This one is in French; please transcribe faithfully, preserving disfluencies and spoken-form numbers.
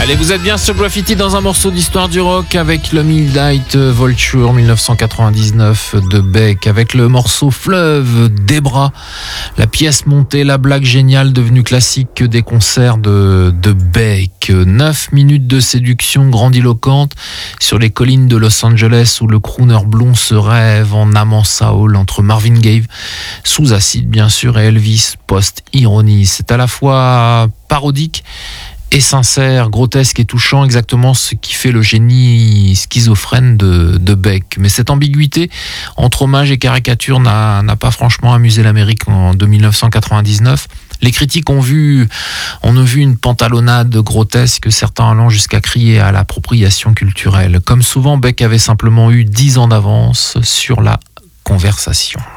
Allez, vous êtes bien sur Graffiti dans un morceau d'histoire du rock avec le Midnight Vulture dix-neuf cent quatre-vingt-dix-neuf de Beck, avec le morceau Fleuve des bras, la pièce montée, la blague géniale devenue classique des concerts de, de Beck. Neuf minutes de séduction grandiloquente sur les collines de Los Angeles où le crooner blond se rêve en amant Saul entre Marvin Gaye, sous acide bien sûr, et Elvis post-ironie. C'est à la fois parodique et sincère, grotesque et touchant, exactement ce qui fait le génie schizophrène de, de Beck. Mais cette ambiguïté entre hommage et caricature n'a, n'a pas franchement amusé l'Amérique en mille neuf cent quatre-vingt-dix-neuf. Les critiques ont vu, on a vu une pantalonnade grotesque, certains allant jusqu'à crier à l'appropriation culturelle. Comme souvent, Beck avait simplement eu dix ans d'avance sur la conversation.